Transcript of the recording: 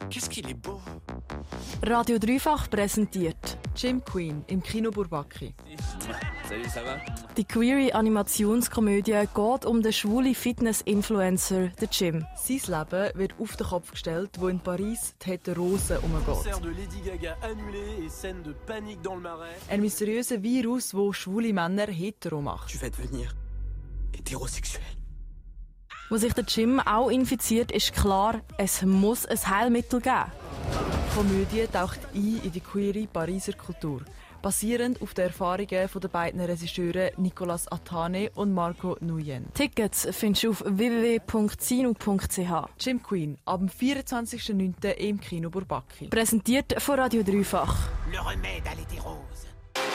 Qu'est-ce qu'il est beau. Radio Dreifach präsentiert Gym Queen im Kino Bourbaki. Salut, ça va? die queere Animationskomödie geht um den schwulen Fitness-Influencer, den Jim. Sein Leben wird auf den Kopf gestellt, wo in Paris die Heterosen umgeht. Concert de Lady Gaga annulé et scène de panique dans le Marais. Ein mysteriöser Virus, der schwule Männer hetero macht. Tu vas devenir hétérosexuel. Wo sich der Jim auch infiziert, ist klar, es muss ein Heilmittel geben. Die Komödie taucht ein in die queere Pariser Kultur, basierend auf den Erfahrungen der beiden Regisseure Nicolas Attane und Marco Nuyen. Tickets findest du auf www.zinu.ch. Gym Queen, ab dem 24.09. im Kino Bourbaki. Präsentiert von Radio Dreifach. Le remède à l'hétérose.